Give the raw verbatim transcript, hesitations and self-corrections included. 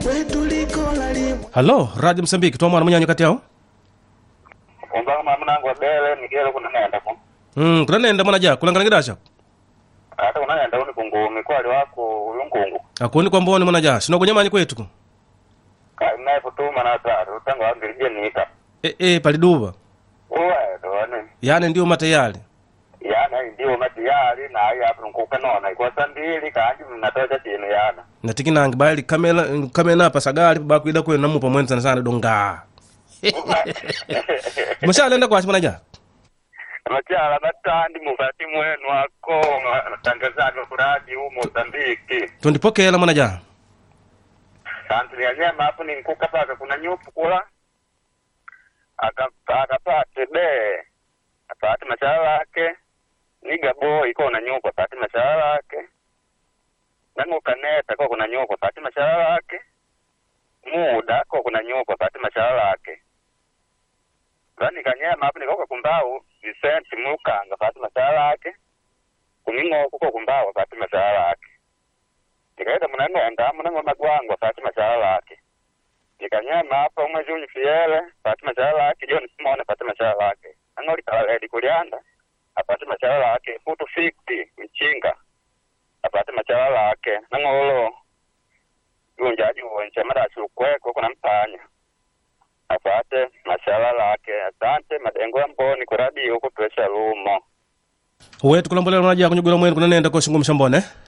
Halo, Radio Msambiki, tuwa mwana mwenye kati yao? Kumbanga mama nangu wabele, nikele kuna nenda kwa. Hmm, kuna nenda mwana jaa, kulangana ngidasha? Hata kuna nenda uni kungu, mikwali wako ulungungu. Akuoni kwa mboni mwana jaa, sino kunyamani kwetu? Ka inae futuma na atari, utango wangu ilije nika. E, e, paliduva? Uwe, doane. Yane ndiyo matayali? Yane ndiyo matayali, na haya hapu nkuka nona. Ikuwa sambili, kaanji mnatoja chino yana. Natiki nangi, bali kamela, kamela pasagali, baku ida kwe namu pa mwenza sana sana donga. Mwisha alenda kwa mwana jaa? Machala batandi mufati mwenu wako, tangazaga kuradi umo Mozambiki. Tundipokela mwana jaa? Santu ya nyema hapo ni nkuka paka kuna nyupu kula. Akapate be. Apate machala wake. Niga boy kwa una nyupu apate machala wake. Nangu kaneta kwa kuna nyupu apate machala wake. Muda kwa kuna nyupu apate machala wake. Zani kanyema hapo ni kwa kumbao. Vicente Mukanga apate machala wake. Kumingo kuko kumbao apate machala wake. Nikaenda mnanenda mnango magwangu apate machala wake. Nikanyama hapa umwe juni fiele apate machala wake. John Simone apate machala wake. Angoli kaledi kulianda apate machala wake. Putu fikti mchinga apate machala wake. Nangolo yunjaji uwenche mada chukweko kuna mpanya apate machala wake. Asante madengo ya mboni kuradi yuko tuwesha lumo. Uwe tukulambolea mwana jaa kunyugula mwenu kuna nenda kwa shingu mshambone?